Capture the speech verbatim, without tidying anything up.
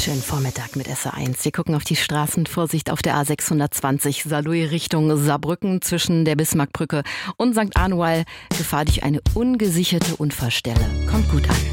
Schönen Vormittag mit S R eins. Wir gucken auf die Straßen. Vorsicht auf der A sechshundertzwanzig Saarlouis Richtung Saarbrücken zwischen der Bismarckbrücke und Sankt Anual. Gefahr durch eine ungesicherte Unfallstelle. Kommt gut an.